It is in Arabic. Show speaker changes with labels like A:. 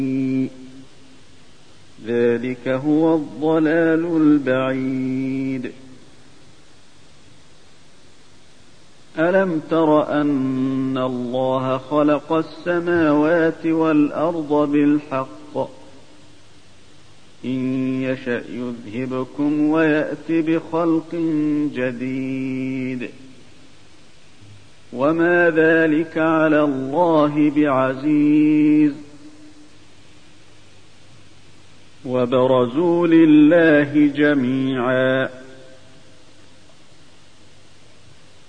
A: ذلك هو الضلال البعيد. ألم تر أن الله خلق السماوات والأرض بالحق إن يشأ يذهبكم ويأت بخلق جديد وما ذلك على الله بعزيز. وبرزوا لله جميعا